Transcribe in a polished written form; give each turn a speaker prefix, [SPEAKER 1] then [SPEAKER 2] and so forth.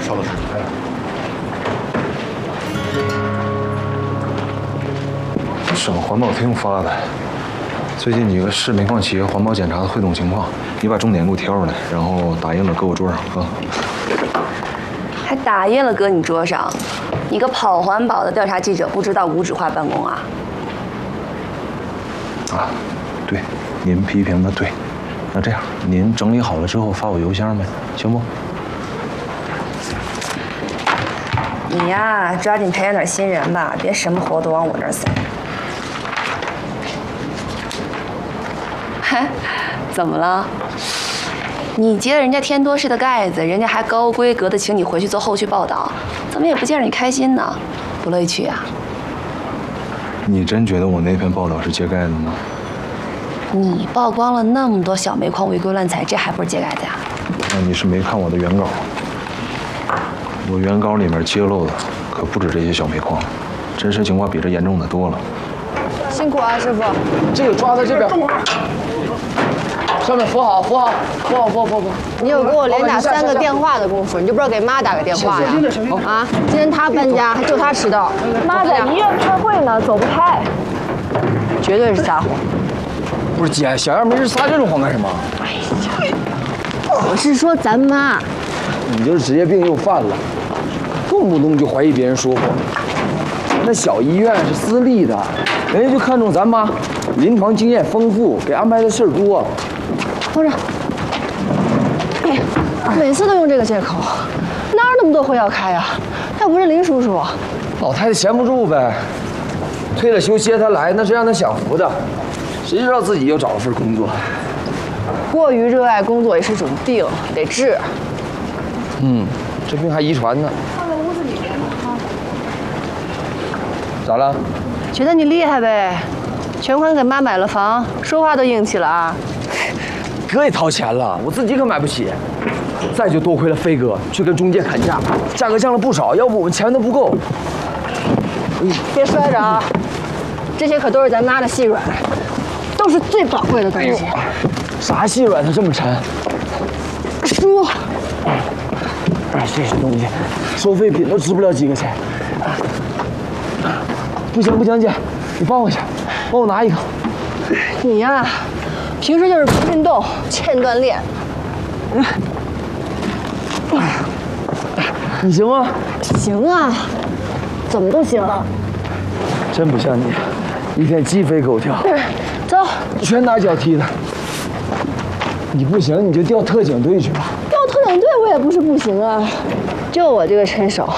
[SPEAKER 1] 邵老师，
[SPEAKER 2] 省环保厅发的，最近几个市煤矿企业环保检查的汇总情况，你把重点给我挑出来，然后打印了搁我桌上啊。
[SPEAKER 3] 还打印了搁你桌上？你个跑环保的调查记者，不知道无纸化办公啊？
[SPEAKER 2] 啊，对，您批评的对。那这样，您整理好了之后发我邮箱呗，行不？
[SPEAKER 3] 你呀，抓紧培养点新人吧，别什么活都往我这儿塞。嗨，怎么了？你揭了人家天多士的盖子，人家还高规格的请你回去做后续报道，怎么也不见着你开心呢？不乐意去啊？
[SPEAKER 2] 你真觉得我那篇报道是揭盖的吗？
[SPEAKER 3] 你曝光了那么多小煤矿违规乱采，这还不是揭盖的呀？
[SPEAKER 2] 那你是没看我的原稿。我原稿里面揭露的可不止这些小煤矿，真实情况比这严重的多了。
[SPEAKER 4] 辛苦啊，师傅。
[SPEAKER 5] 这个抓在这边，上面扶好，扶好，扶好，扶好，扶好。
[SPEAKER 4] 你有给我连打3个电话的功夫，你就不知道给妈打个电话呀？啊，今天她搬家，还就她迟到。
[SPEAKER 6] 妈在医院开会呢，走不开。
[SPEAKER 4] 绝对是撒谎。
[SPEAKER 5] 不是姐，小样没事撒这种谎干什么？
[SPEAKER 4] 我是说咱妈。
[SPEAKER 5] 你就是职业病又犯了，动不动就怀疑别人说谎。那小医院是私立的，人家就看中咱妈，临床经验丰富，给安排的事儿多。
[SPEAKER 4] 不是，每次都用这个借口，哪有那么多会要开啊？他又不是林叔叔。
[SPEAKER 5] 老太太闲不住呗，退了休接她来，那是让她享福的。谁知道自己又找了份工作？
[SPEAKER 4] 过于热爱工作也是种病，得治。
[SPEAKER 5] 这病还遗传呢。咋了？
[SPEAKER 4] 觉得你厉害呗，全款给妈买了房，说话都硬气了啊！
[SPEAKER 5] 哥也掏钱了，我自己可买不起。再就多亏了飞哥去跟中介砍价，价格降了不少，要不我们钱都不够。
[SPEAKER 4] 别摔着啊！这些可都是咱妈的细软，都是最宝贵的东西。
[SPEAKER 5] 啥细软它这么沉？
[SPEAKER 4] 书。
[SPEAKER 5] 这些东西，收废品都值不了几个钱。不行不行，姐，你帮我一下，帮我拿一个。
[SPEAKER 4] 你呀，平时就是不运动，欠锻炼。
[SPEAKER 5] 你行吗？
[SPEAKER 4] 行啊，怎么都行。
[SPEAKER 5] 真不像你，一天鸡飞狗跳。
[SPEAKER 4] 走，
[SPEAKER 5] 拳打脚踢的。你不行，你就调特警队去吧。
[SPEAKER 4] 调特警队我也不是不行啊，就我这个身手，